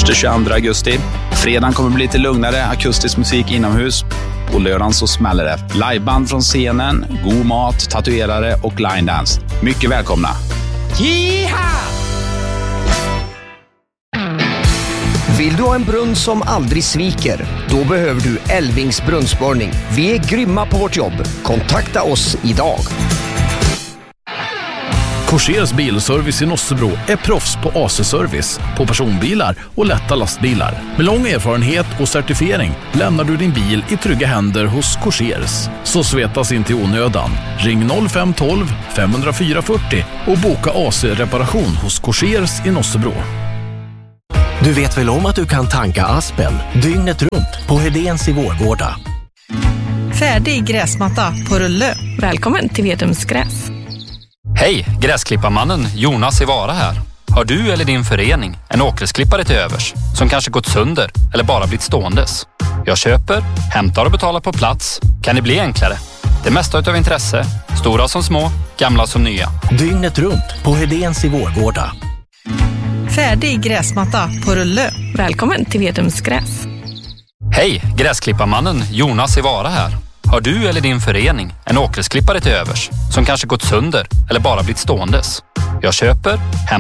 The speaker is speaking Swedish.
21-22 augusti. Fredagen kommer bli lite lugnare akustisk musik inomhus. På lördagen så smäller det. Liveband från scenen, god mat, tatuerare och line dance. Mycket välkomna! Jiha! Vill du ha en brunn som aldrig sviker? Då behöver du Elvings brunnsborrning. Vi är grymma på vårt jobb. Kontakta oss idag. Korsers bilservice i Nossebro är proffs på AC-service på personbilar och lätta lastbilar. Med lång erfarenhet och certifiering lämnar du din bil i trygga händer hos Korsers. Så svetas inte i onödan. Ring 0512 504 40 och boka AC-reparation hos Korsers i Nossebro. Du vet väl om att du kan tanka Aspen dygnet runt på Hedéns i Vårgårda. Färdig gräsmatta på rulle. Välkommen till Vedums gräs. Hej, gräsklipparmannen Jonas i Vara här. Har du eller din förening en åkersklippare till övers som kanske gått sönder eller bara blivit ståendes? Jag köper, hämtar och betalar på plats. Kan det bli enklare? Det mesta utav intresse, stora som små, gamla som nya. Dygnet runt på Hedéns i Vårgårda. Färdig gräsmatta på rulle. Välkommen till Vedums gräs. Hej, gräsklipparmannen Jonas i Vara här. Har du eller din förening en åkersklippare till övers som kanske gått sönder eller bara blivit ståendes? Jag köper, hämtar